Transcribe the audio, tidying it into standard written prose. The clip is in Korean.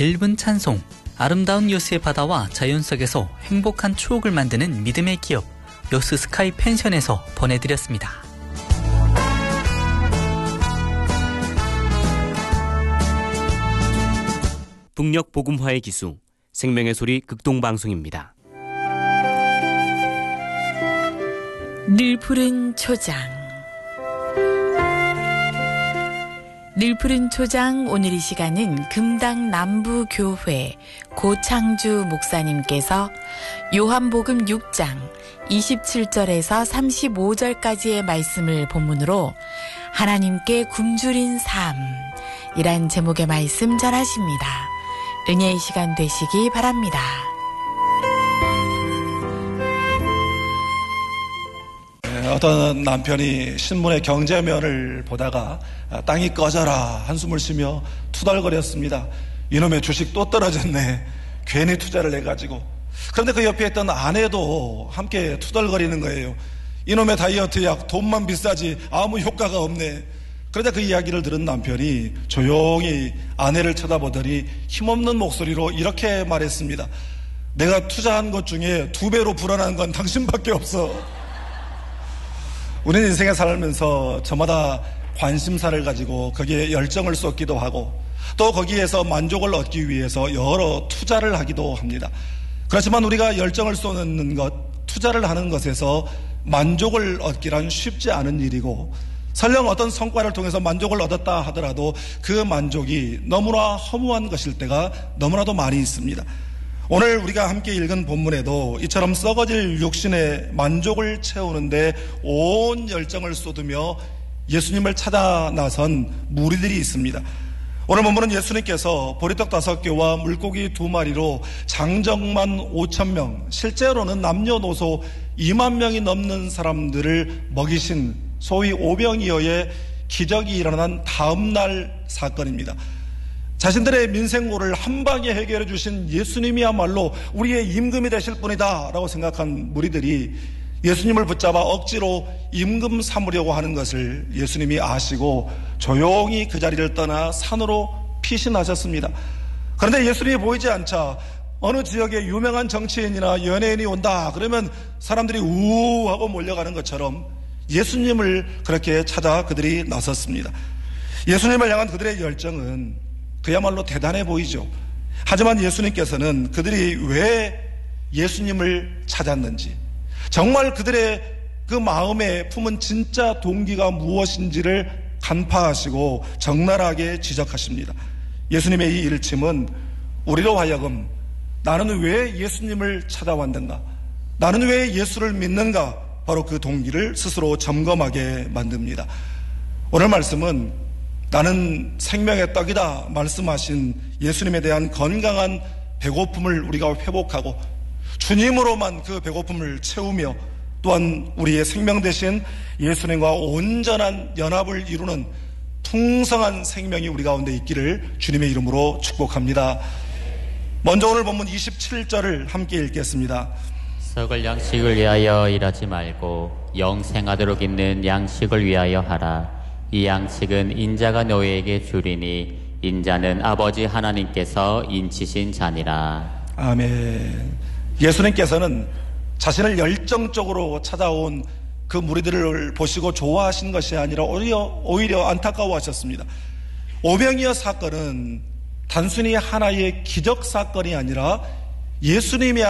1분 찬송, 아름다운 여수의 바다와 자연 속에서 행복한 추억을 만드는 믿음의 기업 여수 스카이 펜션에서 보내드렸습니다. 북녘 복음화의 기수 생명의 소리 극동방송입니다. 늘 푸른 초장. 늘 푸른 초장, 오늘 이 시간은 금당 남부교회 고창주 목사님께서 요한복음 6장 27절에서 35절까지의 말씀을 본문으로 하나님께 굶주린 삶이란 제목의 말씀 전하십니다. 은혜의 시간 되시기 바랍니다. 어떤 남편이 신문의 경제면을 보다가 땅이 꺼져라 한숨을 쉬며 투덜거렸습니다. 이놈의 주식 또 떨어졌네. 괜히 투자를 해가지고. 그런데 그 옆에 있던 아내도 함께 투덜거리는 거예요. 이놈의 다이어트 약 돈만 비싸지 아무 효과가 없네. 그러자 그 이야기를 들은 남편이 조용히 아내를 쳐다보더니 힘없는 목소리로 이렇게 말했습니다. 내가 투자한 것 중에 2배로 불어난 건 당신밖에 없어. 우리는 인생에 살면서 저마다 관심사를 가지고 거기에 열정을 쏟기도 하고 또 거기에서 만족을 얻기 위해서 여러 투자를 하기도 합니다. 그렇지만 우리가 열정을 쏟는 것, 투자를 하는 것에서 만족을 얻기란 쉽지 않은 일이고 설령 어떤 성과를 통해서 만족을 얻었다 하더라도 그 만족이 너무나 허무한 것일 때가 너무나도 많이 있습니다. 오늘 우리가 함께 읽은 본문에도 이처럼 썩어질 육신의 만족을 채우는데 온 열정을 쏟으며 예수님을 찾아 나선 무리들이 있습니다. 오늘 본문은 예수님께서 보리떡 5개와 물고기 2마리로 장정만 5,000명, 실제로는 남녀노소 2만 명이 넘는 사람들을 먹이신 소위 오병이어의 기적이 일어난 다음 날 사건입니다. 자신들의 민생고를 한방에 해결해 주신 예수님이야말로 우리의 임금이 되실 분이다 라고 생각한 무리들이 예수님을 붙잡아 억지로 임금 삼으려고 하는 것을 예수님이 아시고 조용히 그 자리를 떠나 산으로 피신하셨습니다. 그런데 예수님이 보이지 않자 어느 지역에 유명한 정치인이나 연예인이 온다 그러면 사람들이 우하고 몰려가는 것처럼 예수님을 그렇게 찾아 그들이 나섰습니다. 예수님을 향한 그들의 열정은 그야말로 대단해 보이죠. 하지만 예수님께서는 그들이 왜 예수님을 찾았는지, 정말 그들의 그 마음에 품은 진짜 동기가 무엇인지를 간파하시고 적나라하게 지적하십니다. 예수님의 이 일침은 우리로 하여금 나는 왜 예수님을 찾아왔는가, 나는 왜 예수를 믿는가, 바로 그 동기를 스스로 점검하게 만듭니다. 오늘 말씀은 나는 생명의 떡이다 말씀하신 예수님에 대한 건강한 배고픔을 우리가 회복하고 주님으로만 그 배고픔을 채우며 또한 우리의 생명 대신 예수님과 온전한 연합을 이루는 풍성한 생명이 우리 가운데 있기를 주님의 이름으로 축복합니다. 먼저 오늘 본문 27절을 함께 읽겠습니다. 썩을 양식을 위하여 일하지 말고 영생하도록 있는 양식을 위하여 하라. 이 양식은 인자가 너희에게 주리니 인자는 아버지 하나님께서 인치신 자니라. 아멘. 예수님께서는 자신을 열정적으로 찾아온 그 무리들을 보시고 좋아하신 것이 아니라 오히려 안타까워하셨습니다. 오병이어 사건은 단순히 하나의 기적 사건이 아니라 예수님이